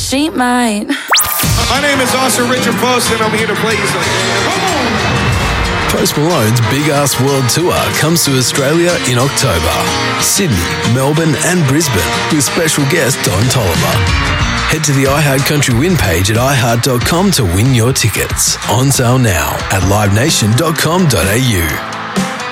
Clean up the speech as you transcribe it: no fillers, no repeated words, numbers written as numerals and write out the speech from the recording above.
she might. My name is Austin Richard Post, and I'm here to play you some. Come on! Post Malone's Big Ass World Tour comes to Australia in October. Sydney, Melbourne and Brisbane with special guest Don Toliver. Head to the iHeart Country Win page at iHeart.com to win your tickets. On sale now at livenation.com.au.